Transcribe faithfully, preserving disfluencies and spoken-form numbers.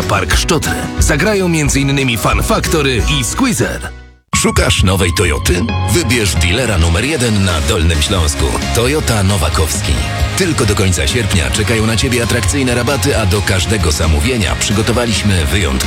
Park Szczotry. Zagrają m.in. Fun Factory i Squeezer. Szukasz nowej Toyoty? Wybierz dealera numer jeden na Dolnym Śląsku. Toyota Nowakowski. Tylko do końca sierpnia czekają na Ciebie atrakcyjne rabaty, a do każdego zamówienia przygotowaliśmy wyjątkowe